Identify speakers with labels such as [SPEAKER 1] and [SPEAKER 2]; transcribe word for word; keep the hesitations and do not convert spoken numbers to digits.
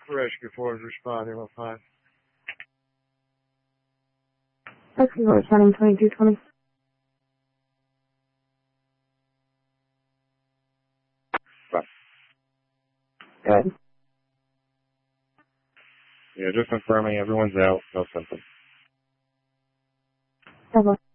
[SPEAKER 1] Rescue force responding on five.
[SPEAKER 2] Rescue force running twenty-two twenty.
[SPEAKER 3] Five.
[SPEAKER 2] Good.
[SPEAKER 3] Yeah, just confirming everyone's out, no symptoms.
[SPEAKER 2] Double.